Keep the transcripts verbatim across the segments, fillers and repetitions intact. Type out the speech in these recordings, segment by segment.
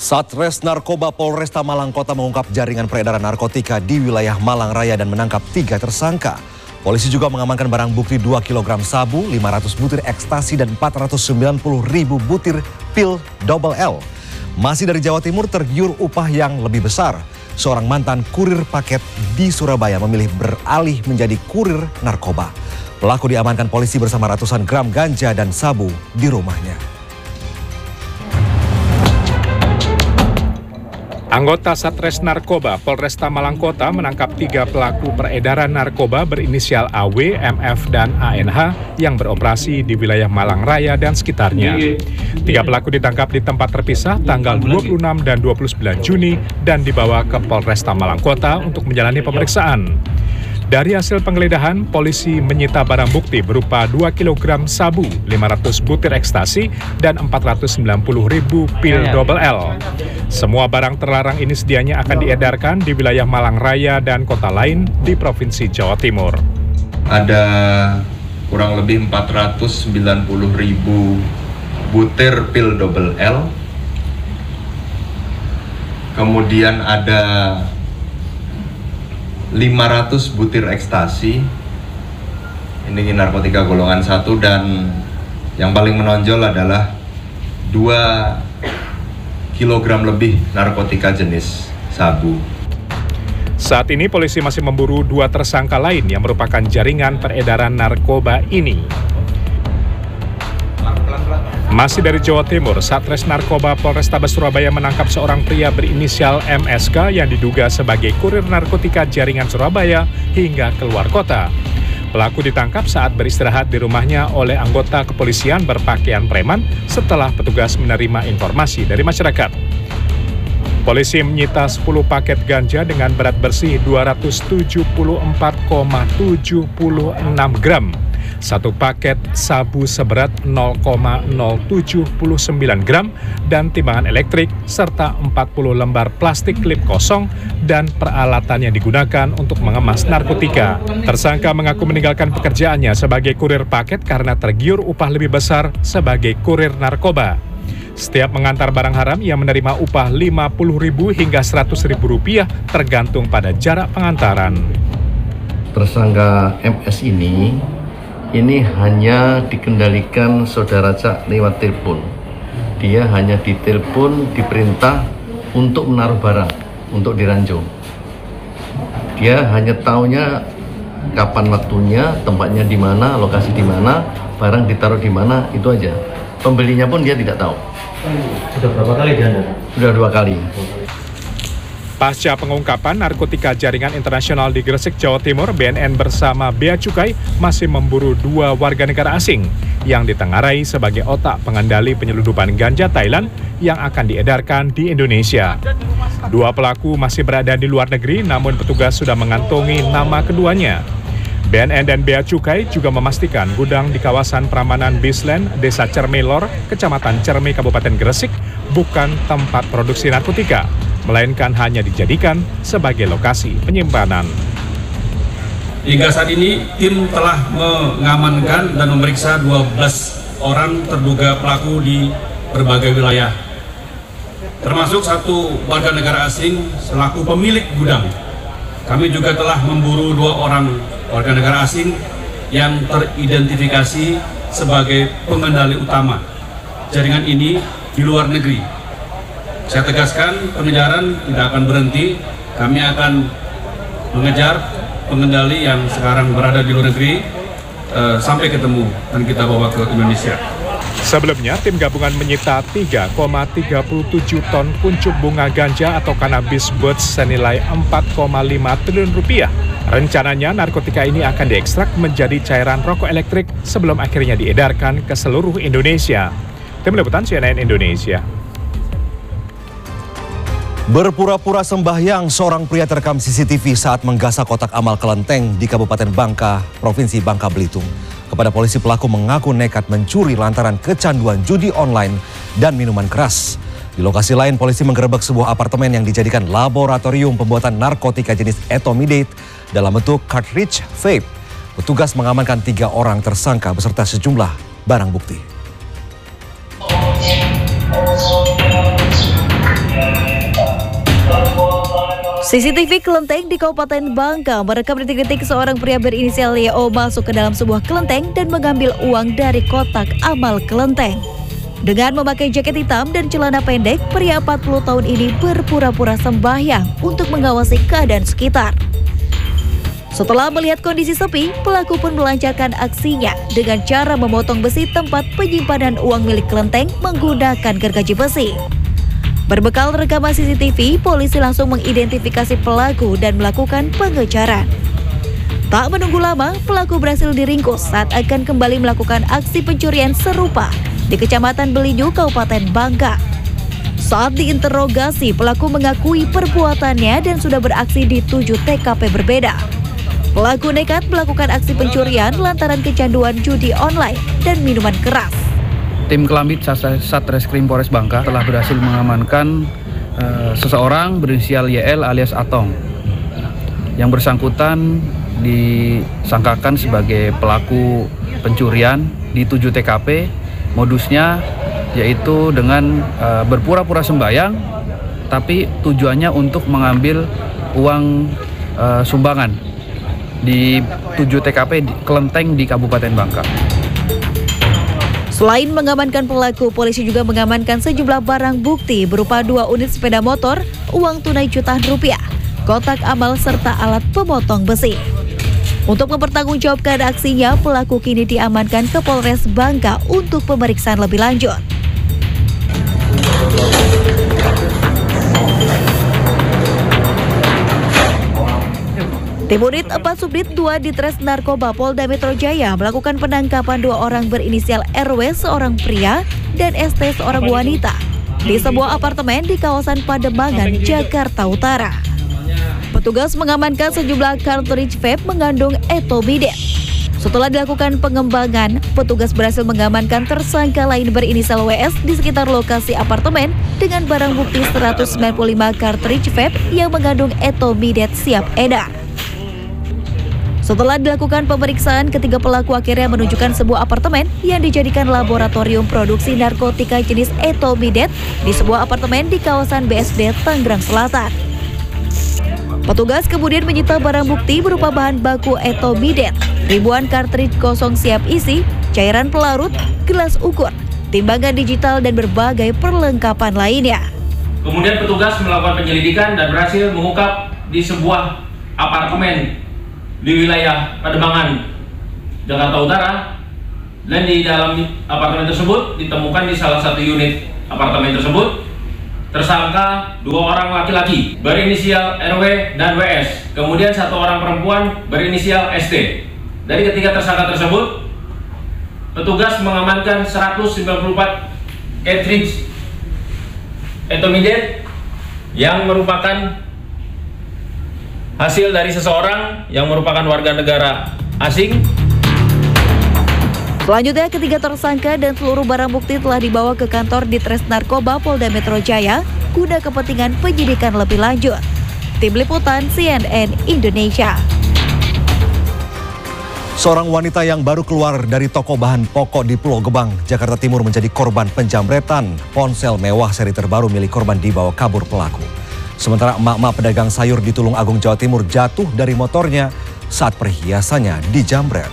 Satres Narkoba Polresta Malang Kota mengungkap jaringan peredaran narkotika di wilayah Malang Raya dan menangkap tiga tersangka. Polisi juga mengamankan barang bukti dua kilogram sabu, lima ratus butir ekstasi dan empat ratus sembilan puluh ribu butir pil double L. Masih dari Jawa Timur, tergiur upah yang lebih besar. Seorang mantan kurir paket di Surabaya memilih beralih menjadi kurir narkoba. Pelaku diamankan polisi bersama ratusan gram ganja dan sabu di rumahnya. Anggota Satres Narkoba Polresta Malang Kota menangkap tiga pelaku peredaran narkoba berinisial A W, M F, dan A N H yang beroperasi di wilayah Malang Raya dan sekitarnya. Tiga pelaku ditangkap di tempat terpisah tanggal dua puluh enam dan dua puluh sembilan Juni dan dibawa ke Polresta Malang Kota untuk menjalani pemeriksaan. Dari hasil penggeledahan, polisi menyita barang bukti berupa dua kilogram sabu, lima ratus butir ekstasi, dan empat ratus sembilan puluh ribu pil double L. Semua barang terlarang ini sedianya akan diedarkan di wilayah Malang Raya dan kota lain di Provinsi Jawa Timur. Ada kurang lebih empat ratus sembilan puluh ribu butir pil double L. Kemudian ada lima ratus butir ekstasi, ini narkotika golongan satu, dan yang paling menonjol adalah dua kilogram lebih narkotika jenis sabu. Saat ini polisi masih memburu dua tersangka lain yang merupakan jaringan peredaran narkoba ini. Masih dari Jawa Timur, Satres Narkoba Polrestabes Surabaya menangkap seorang pria berinisial M S K yang diduga sebagai kurir narkotika jaringan Surabaya hingga keluar kota. Pelaku ditangkap saat beristirahat di rumahnya oleh anggota kepolisian berpakaian preman setelah petugas menerima informasi dari masyarakat. Polisi menyita sepuluh paket ganja dengan berat bersih dua ratus tujuh puluh empat koma tujuh enam gram. Satu paket sabu seberat nol koma nol tujuh sembilan gram dan timbangan elektrik serta empat puluh lembar plastik klip kosong dan peralatan yang digunakan untuk mengemas narkotika. Tersangka mengaku meninggalkan pekerjaannya sebagai kurir paket karena tergiur upah lebih besar sebagai kurir narkoba. Setiap mengantar barang haram, ia menerima upah lima puluh ribu hingga seratus ribu rupiah tergantung pada jarak pengantaran. Tersangka M S ini ini hanya dikendalikan saudara Cak lewat telepon. Dia hanya ditelepon, diperintah untuk menaruh barang, untuk diranjung. Dia hanya taunya kapan waktunya, tempatnya di mana, lokasi di mana, barang ditaruh di mana, itu aja. Pembelinya pun dia tidak tahu. Sudah berapa kali dia anda? Sudah dua kali. Pasca pengungkapan narkotika jaringan internasional di Gresik, Jawa Timur, B N N bersama Bea Cukai masih memburu dua warga negara asing yang ditengarai sebagai otak pengendali penyelundupan ganja Thailand yang akan diedarkan di Indonesia. Dua pelaku masih berada di luar negeri, namun petugas sudah mengantongi nama keduanya. B N N dan Bea Cukai juga memastikan gudang di kawasan Pramanan Bisland, Desa Cermelor, Kecamatan Cerme, Kabupaten Gresik, bukan tempat produksi narkotika, melainkan hanya dijadikan sebagai lokasi penyimpanan. Hingga saat ini, tim telah mengamankan dan memeriksa dua belas orang terduga pelaku di berbagai wilayah, termasuk satu warga negara asing selaku pemilik gudang. Kami juga telah memburu dua orang warga negara asing yang teridentifikasi sebagai pengendali utama jaringan ini di luar negeri. Saya tegaskan, pengejaran tidak akan berhenti. Kami akan mengejar pengendali yang sekarang berada di luar negeri uh, sampai ketemu dan kita bawa ke Indonesia. Sebelumnya, tim gabungan menyita tiga koma tiga tujuh ton kuncup bunga ganja atau cannabis buds senilai empat koma lima triliun rupiah. Rencananya, narkotika ini akan diekstrak menjadi cairan rokok elektrik sebelum akhirnya diedarkan ke seluruh Indonesia. Tim Liputan C N N Indonesia. Berpura-pura sembahyang, seorang pria terekam C C T V saat menggasak kotak amal kelenteng di Kabupaten Bangka, Provinsi Bangka Belitung. Kepada polisi, pelaku mengaku nekat mencuri lantaran kecanduan judi online dan minuman keras. Di lokasi lain, polisi menggerebek sebuah apartemen yang dijadikan laboratorium pembuatan narkotika jenis etomidate dalam bentuk cartridge vape. Petugas mengamankan tiga orang tersangka beserta sejumlah barang bukti. C C T V kelenteng di Kabupaten Bangka merekam detik-detik seorang pria berinisial Y O masuk ke dalam sebuah kelenteng dan mengambil uang dari kotak amal kelenteng. Dengan memakai jaket hitam dan celana pendek, pria empat puluh tahun ini berpura-pura sembahyang untuk mengawasi keadaan sekitar. Setelah melihat kondisi sepi, pelaku pun melancarkan aksinya dengan cara memotong besi tempat penyimpanan uang milik kelenteng menggunakan gergaji besi. Berbekal rekaman C C T V, polisi langsung mengidentifikasi pelaku dan melakukan pengejaran. Tak menunggu lama, pelaku berhasil diringkus saat akan kembali melakukan aksi pencurian serupa di Kecamatan Belinyu, Kabupaten Bangka. Saat diinterogasi, pelaku mengakui perbuatannya dan sudah beraksi di tujuh T K P berbeda. Pelaku nekat melakukan aksi pencurian lantaran kecanduan judi online dan minuman keras. Tim Kelambit Satreskrim Polres Bangka telah berhasil mengamankan uh, seseorang berinisial Y L alias Atong. Yang bersangkutan disangkakan sebagai pelaku pencurian di tujuh T K P. Modusnya yaitu dengan uh, berpura-pura sembahyang, tapi tujuannya untuk mengambil uang uh, sumbangan di tujuh T K P di kelenteng di Kabupaten Bangka. Selain mengamankan pelaku, polisi juga mengamankan sejumlah barang bukti berupa dua unit sepeda motor, uang tunai jutaan rupiah, kotak amal, serta alat pemotong besi. Untuk mempertanggungjawabkan aksinya, pelaku kini diamankan ke Polres Bangka untuk pemeriksaan lebih lanjut. Tim Unit empat Subdit dua Ditres Narkoba Polda Metro Jaya melakukan penangkapan dua orang berinisial R W seorang pria dan S T seorang wanita di sebuah apartemen di kawasan Pademangan, Jakarta Utara. Petugas mengamankan sejumlah kartridge vape mengandung etomidet. Setelah dilakukan pengembangan, petugas berhasil mengamankan tersangka lain berinisial W S di sekitar lokasi apartemen dengan barang bukti seratus sembilan puluh lima kartridge vape yang mengandung etomidet siap edar. Setelah dilakukan pemeriksaan, ketiga pelaku akhirnya menunjukkan sebuah apartemen yang dijadikan laboratorium produksi narkotika jenis etomidet di sebuah apartemen di kawasan B S D Tangerang Selatan. Petugas kemudian menyita barang bukti berupa bahan baku etomidet, ribuan kartridge kosong siap isi, cairan pelarut, gelas ukur, timbangan digital, dan berbagai perlengkapan lainnya. Kemudian petugas melakukan penyelidikan dan berhasil mengungkap di sebuah apartemen di wilayah Pademangan, Jakarta Utara, dan di dalam apartemen tersebut ditemukan di salah satu unit apartemen tersebut tersangka dua orang laki-laki berinisial R W dan W S, kemudian satu orang perempuan berinisial S T. Dari ketiga tersangka tersebut, petugas mengamankan seratus sembilan puluh empat cartridge etomidet yang merupakan hasil dari seseorang yang merupakan warga negara asing. Selanjutnya, ketiga tersangka dan seluruh barang bukti telah dibawa ke kantor Ditres Narkoba Polda Metro Jaya guna kepentingan penyidikan lebih lanjut. Tim Liputan C N N Indonesia. Seorang wanita yang baru keluar dari toko bahan pokok di Pulau Gebang, Jakarta Timur menjadi korban penjamretan. Ponsel mewah seri terbaru milik korban dibawa kabur pelaku. Sementara emak-emak pedagang sayur di Tulung Agung, Jawa Timur jatuh dari motornya saat perhiasannya dijamret.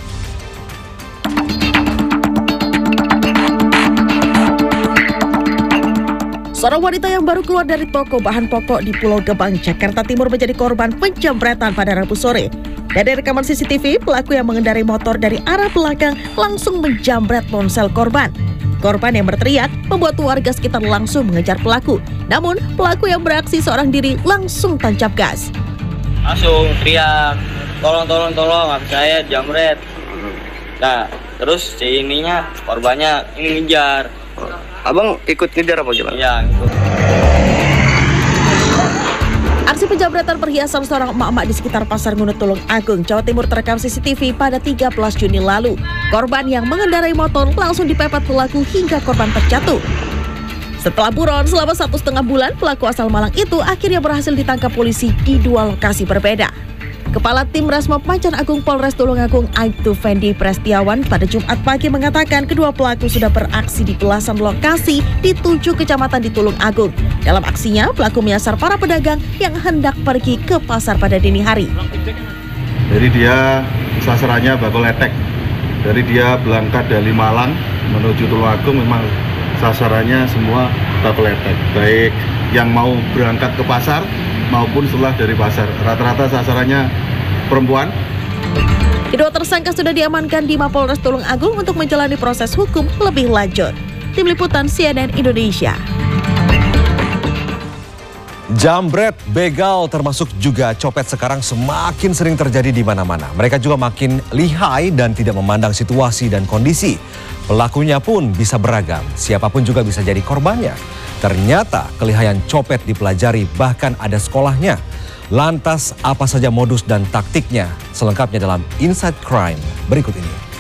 Seorang wanita yang baru keluar dari toko bahan pokok di Pulau Gebang, Jakarta Timur menjadi korban penjamretan pada Rabu sore. Dari rekaman C C T V, pelaku yang mengendarai motor dari arah belakang langsung menjamret ponsel korban. Korban yang berteriak membuat warga sekitar langsung mengejar pelaku. Namun, pelaku yang beraksi seorang diri langsung tancap gas. Langsung teriak, tolong, tolong, tolong, habis saya jamret. Nah, terus si ininya, korbannya ini ngejar. Abang ikut ngejar apa jalan? Iya, ikut. Aksi penjamretan perhiasan seorang emak-emak di sekitar Pasar Ngunut Tulung Agung, Jawa Timur terekam C C T V pada tiga belas Juni lalu. Korban yang mengendarai motor langsung dipepet pelaku hingga korban terjatuh. Setelah buron selama satu setengah bulan, pelaku asal Malang itu akhirnya berhasil ditangkap polisi di dua lokasi berbeda. Kepala Tim Resmob Macan Agung Polres Tulungagung Aibtu Fendi Prestiawan pada Jumat pagi mengatakan kedua pelaku sudah beraksi di belasan lokasi di tujuh kecamatan di Tulungagung. Dalam aksinya, pelaku menyasar para pedagang yang hendak pergi ke pasar pada dini hari. Jadi dia sasarannya bakul letek. Dari dia berangkat dari Malang menuju Tulungagung memang sasarannya semua bakul letek. Baik yang mau berangkat ke pasar maupun setelah dari pasar. Rata-rata sasarannya perempuan. Kedua tersangka sudah diamankan di Mapolres Tulungagung untuk menjalani proses hukum lebih lanjut. Tim Liputan C N N Indonesia. Jambret, begal termasuk juga copet sekarang semakin sering terjadi di mana-mana. Mereka juga makin lihai dan tidak memandang situasi dan kondisi. Pelakunya pun bisa beragam, siapapun juga bisa jadi korbannya. Ternyata kelihayan copet dipelajari bahkan ada sekolahnya. Lantas apa saja modus dan taktiknya? Selengkapnya dalam Inside Crime berikut ini.